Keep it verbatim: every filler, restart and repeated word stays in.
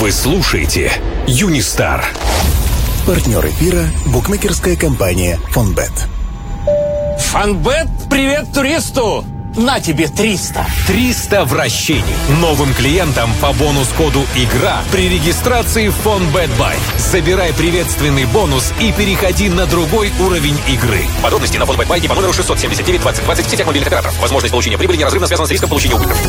Вы слушаете Юнистар. Партнер эфира — букмекерская компания «Фонбет». «Фонбет, привет туристу! На тебе триста!» триста вращений. Новым клиентам по бонус-коду «Игра» при регистрации в Фонбет Бай. Забирай приветственный бонус и переходи на другой уровень игры. Подробности на Фонбет Бай и по номеру шестьсот семьдесят девять двадцать двадцать в сетях мобильных операторов. Возможность получения прибыли неразрывно связана с риском получения убытков.